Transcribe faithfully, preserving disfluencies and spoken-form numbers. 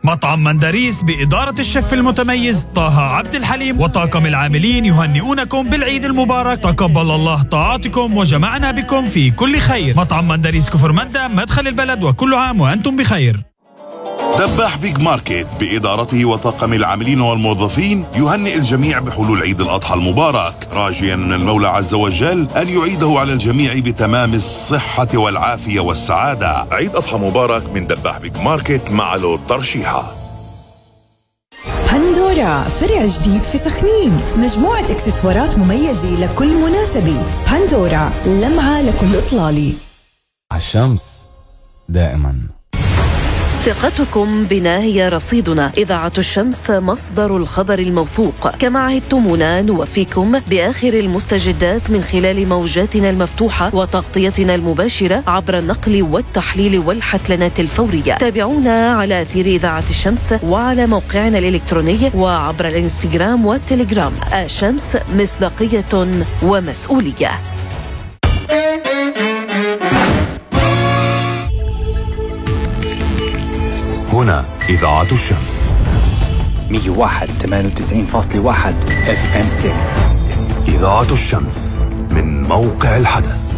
مطعم مندريس بإدارة الشيف المتميز طه عبد الحليم وطاقم العاملين يهنئونكم بالعيد المبارك. تقبل الله طاعاتكم وجمعنا بكم في كل خير. مطعم مندريس كفر مندى مدخل البلد، وكل عام وأنتم بخير. دباح بيج ماركت بإدارته وطاقم العاملين والموظفين يهنئ الجميع بحلول عيد الأضحى المبارك، راجيا من المولى عز وجل أن يعيده على الجميع بتمام الصحة والعافية والسعادة. عيد أضحى مبارك من دباح بيج ماركت مع لو ترشيحة. بندورا فرع جديد في سخنين، مجموعة اكسسوارات مميزة لكل مناسبة. بندورا لمعة لكل إطلالة. الشمس دائما. ثقتكم بنا هي رصيدنا. إذاعة الشمس مصدر الخبر الموثوق. كما عهدتمونا نوفيكم بآخر المستجدات من خلال موجاتنا المفتوحة وتغطيتنا المباشرة عبر النقل والتحليل والحتلنات الفورية. تابعونا على أثير إذاعة الشمس وعلى موقعنا الإلكتروني وعبر الإنستغرام والتليجرام. الشمس مصداقية ومسؤولية. هنا إذاعة الشمس مية وواحد ثمانية وتسعين فاصلة واحد اف ام ستيريو. إذاعة الشمس من موقع الحدث.